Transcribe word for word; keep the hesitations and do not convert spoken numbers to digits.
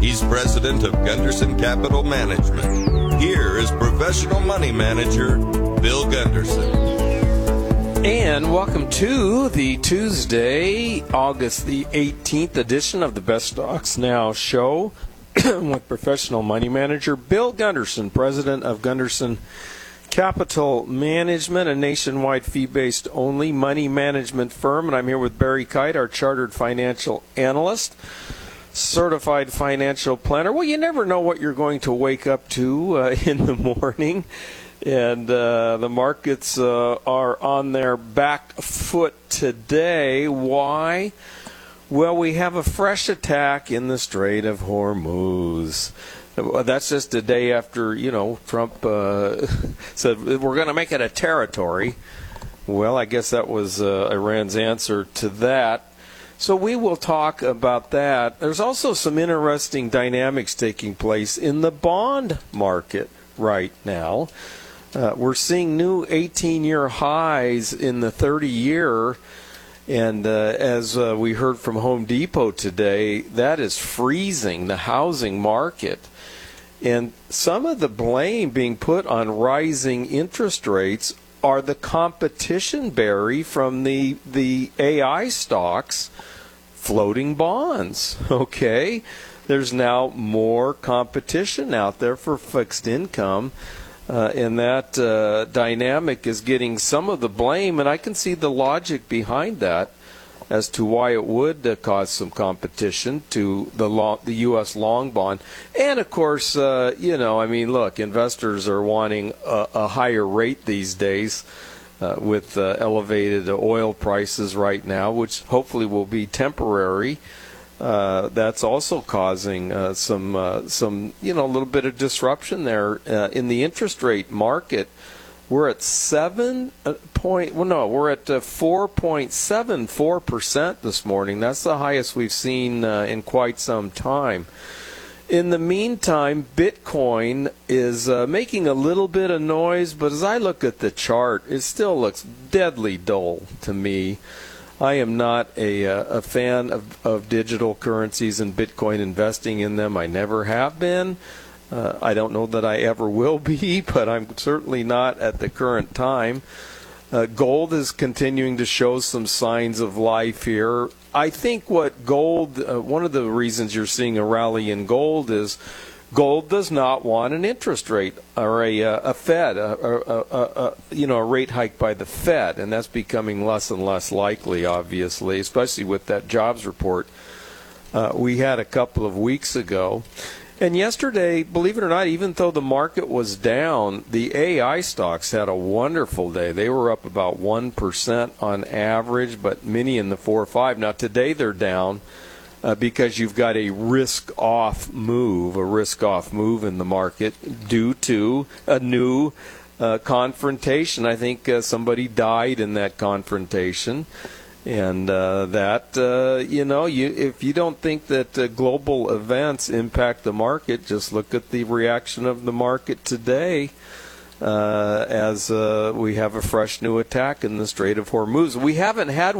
He's president of Gunderson Capital Management. Here is professional money manager Bill Gunderson. And welcome to the Tuesday, August the eighteenth edition of the Best Stocks Now show with professional money manager Bill Gunderson, president of Gunderson Capital Management, a nationwide fee-based only money management firm. And I'm here with Barry Kite, our chartered financial analyst, certified financial planner. Well, you never know what you're going to wake up to uh, in the morning. And uh, the markets uh, are on their back foot today. Why? Well, we have a fresh attack in the Strait of Hormuz. That's just a day after, you know, Trump uh, said we're going to make it a territory. Well, I guess that was uh, Iran's answer to that. So we will talk about that. There's also some interesting dynamics taking place in the bond market right now. Uh, we're seeing new eighteen-year highs in the thirty-year, and uh, as uh, we heard from Home Depot today, that is freezing the housing market. And some of the blame being put on rising interest rates are the competition, Barry, from the the A I stocks floating bonds. Okay, there's now more competition out there for fixed income. Uh, and that uh, dynamic is getting some of the blame, and I can see the logic behind that as to why it would uh, cause some competition to the long, the U S long bond. And, of course, uh, you know, I mean, look, investors are wanting a, a higher rate these days uh, with uh, elevated oil prices right now, which hopefully will be temporary. Uh, that's also causing uh, some, uh, some, you know, a little bit of disruption there uh, in the interest rate market. We're at seven point. Well, no, we're at uh, four point seven four percent this morning. That's the highest we've seen uh, in quite some time. In the meantime, Bitcoin is uh, making a little bit of noise, but as I look at the chart, it still looks deadly dull to me. I am not a, a fan of, of digital currencies and Bitcoin investing in them. I never have been. Uh, I don't know that I ever will be, but I'm certainly not at the current time. Uh, gold is continuing to show some signs of life here. I think what gold, uh, one of the reasons you're seeing a rally in gold is gold does not want an interest rate or a, a Fed, a, a, a, a, you know, a rate hike by the Fed, and that's becoming less and less likely, obviously, especially with that jobs report uh, we had a couple of weeks ago. And yesterday, believe it or not, even though the market was down, the A I stocks had a wonderful day. They were up about one percent on average, but many in the four or five. Now, today they're down. Uh, because you've got a risk-off move, a risk-off move in the market due to a new uh, confrontation. I think uh, somebody died in that confrontation, and uh, that, uh, you know, you, if you don't think that uh, global events impact the market, just look at the reaction of the market today uh, as uh, we have a fresh new attack in the Strait of Hormuz. We haven't had